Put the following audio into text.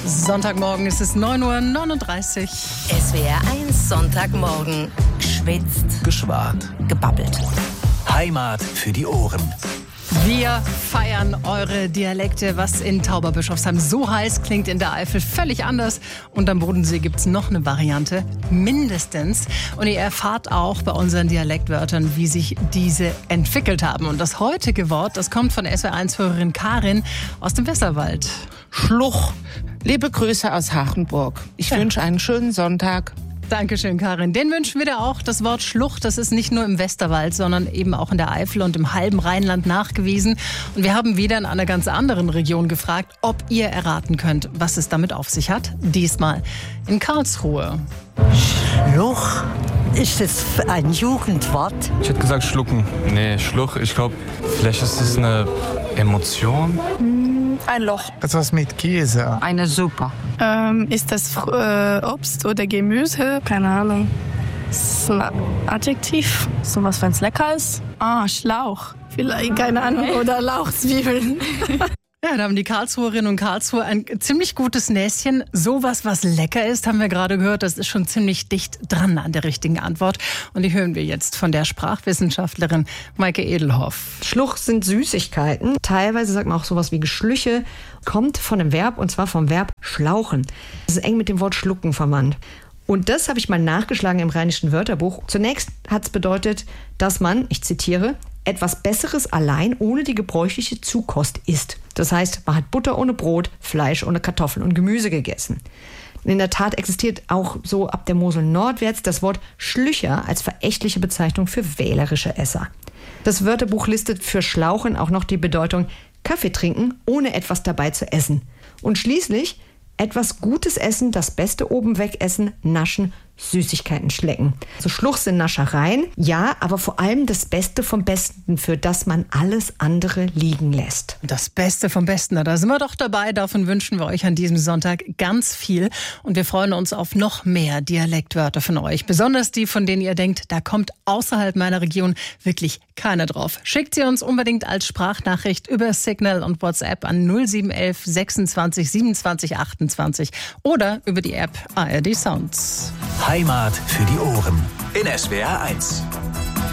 Sonntagmorgen ist es 9:39 Uhr. SWR 1 Sonntagmorgen. Geschwitzt. Geschwart. Gebabbelt. Heimat für die Ohren. Wir feiern eure Dialekte, was in Tauberbischofsheim so heiß klingt, in der Eifel völlig anders. Und am Bodensee gibt es noch eine Variante, mindestens. Und ihr erfahrt auch bei unseren Dialektwörtern, wie sich diese entwickelt haben. Und das heutige Wort, das kommt von SWR1-Hörerin Karin aus dem Westerwald. Schluch. Liebe Grüße aus Hachenburg. Ich wünsche einen schönen Sonntag. Dankeschön, Karin. Den wünschen wir dir auch. Das Wort Schluch, das ist nicht nur im Westerwald, sondern eben auch in der Eifel und im halben Rheinland nachgewiesen. Und wir haben wieder in einer ganz anderen Region gefragt, ob ihr erraten könnt, was es damit auf sich hat. Diesmal in Karlsruhe. Schluch? Ist das ein Jugendwort? Ich hätte gesagt schlucken. Nee, Schluch, ich glaube, vielleicht ist es eine Emotion. Ein Loch. Etwas mit Käse. Eine Suppe. Ist das Obst oder Gemüse? Keine Ahnung. Ist ein Adjektiv. Sowas, wenn es lecker ist. Schlauch. Vielleicht, keine Ahnung. Oder Lauchzwiebeln. Ja, da haben die Karlsruherinnen und Karlsruher ein ziemlich gutes Näschen. Sowas, was lecker ist, haben wir gerade gehört, das ist schon ziemlich dicht dran an der richtigen Antwort. Und die hören wir jetzt von der Sprachwissenschaftlerin Maike Edelhoff. Schluch sind Süßigkeiten. Teilweise sagt man auch sowas wie Geschlüche. Kommt von einem Verb, und zwar vom Verb schlauchen. Das ist eng mit dem Wort schlucken verwandt. Und das habe ich mal nachgeschlagen im Rheinischen Wörterbuch. Zunächst hat es bedeutet, dass man, ich zitiere, etwas Besseres allein ohne die gebräuchliche Zukost isst. Das heißt, man hat Butter ohne Brot, Fleisch ohne Kartoffeln und Gemüse gegessen. In der Tat existiert auch so ab der Mosel nordwärts das Wort Schlücher als verächtliche Bezeichnung für wählerische Esser. Das Wörterbuch listet für Schlauchen auch noch die Bedeutung Kaffee trinken, ohne etwas dabei zu essen. Und schließlich etwas Gutes essen, das Beste oben wegessen, naschen, Süßigkeiten schlecken. So Schluch sind Naschereien, ja, aber vor allem das Beste vom Besten, für das man alles andere liegen lässt. Das Beste vom Besten, da sind wir doch dabei. Davon wünschen wir euch an diesem Sonntag ganz viel. Und wir freuen uns auf noch mehr Dialektwörter von euch. Besonders die, von denen ihr denkt, da kommt außerhalb meiner Region wirklich keiner drauf. Schickt sie uns unbedingt als Sprachnachricht über Signal und WhatsApp an 0711 26 27 28 oder über die App ARD Sounds. Heimat für die Ohren. In SWR 1.